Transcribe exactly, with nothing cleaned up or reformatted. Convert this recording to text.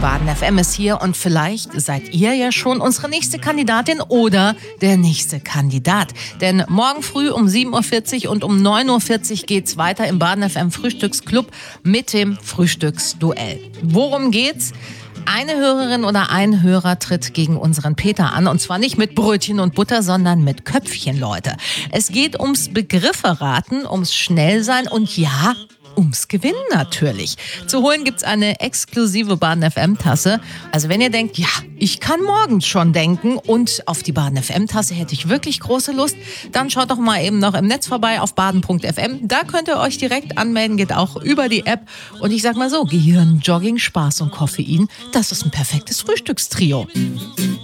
Baden F M ist hier und vielleicht seid ihr ja schon unsere nächste Kandidatin oder der nächste Kandidat. Denn morgen früh um sieben Uhr vierzig und um neun Uhr vierzig geht's weiter im Baden F M Frühstücksclub mit dem Frühstücksduell. Worum geht's? Eine Hörerin oder ein Hörer tritt gegen unseren Peter an und zwar nicht mit Brötchen und Butter, sondern mit Köpfchen, Leute. Es geht ums Begriffe raten, ums Schnellsein und ja, ums Gewinnen natürlich. Zu holen gibt's eine exklusive Baden F M-Tasse. Also wenn ihr denkt, ja, ich kann morgens schon denken und auf die Baden F M-Tasse hätte ich wirklich große Lust, dann schaut doch mal eben noch im Netz vorbei auf baden punkt f m. Da könnt ihr euch direkt anmelden, geht auch über die App. Und ich sag mal so, Gehirn, Jogging, Spaß und Koffein, das ist ein perfektes Frühstückstrio.